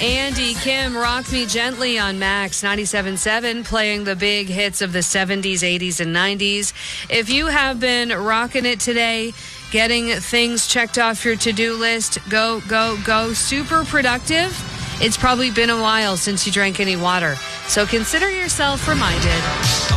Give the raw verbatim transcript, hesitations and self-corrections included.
Andy Kim, Rock Me Gently on Max ninety-seven point seven, playing the big hits of the seventies, eighties, and nineties. If you have been rocking it today, getting things checked off your to-do list, go, go, go, super productive. It's probably been a while since you drank any water, so consider yourself reminded.